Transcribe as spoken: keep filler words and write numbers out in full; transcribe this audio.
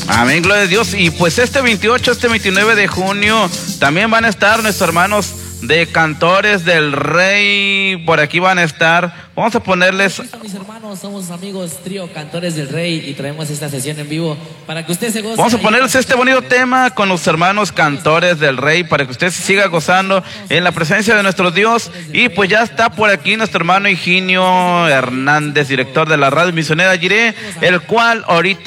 Amén, gloria a Dios. Y pues este veintiocho, este veintinueve de junio también van a estar nuestros hermanos de Cantores del Rey, por aquí van a estar. Vamos a ponerles... Mis hermanos, somos amigos trío Cantores del Rey y traemos esta sesión en vivo para que usted se goce. Vamos a ponerles este bonito tema con los hermanos Cantores del Rey para que usted se siga gozando en la presencia de nuestro Dios. Y pues ya está por aquí nuestro hermano Higinio Hernández, director de la radio misionera Jiré, el cual ahorita